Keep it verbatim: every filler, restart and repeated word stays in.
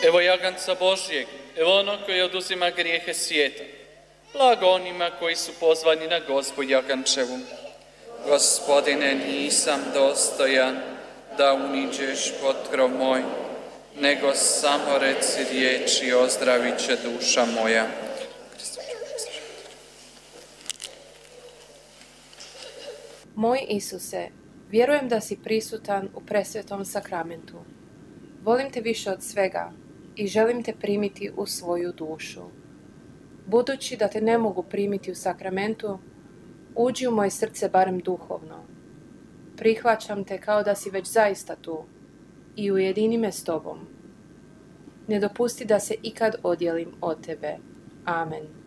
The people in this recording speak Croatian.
Evo jaganca Božjeg, evo ono koji oduzima grijehe svijeta. Blago onima koji su pozvani na gozbu jagančevu. Gospodine, nisam dostojan da uniđeš pod krov moj, nego samo reci riječ i ozdravit će duša moja. Moj Isuse, vjerujem da si prisutan u presvetom sakramentu. Volim te više od svega i želim te primiti u svoju dušu. Budući da te ne mogu primiti u sakramentu, uđi u moje srce barem duhovno. Prihvaćam te kao da si već zaista tu i ujedini me s tobom. Ne dopusti da se ikad odjelim od tebe. Amen.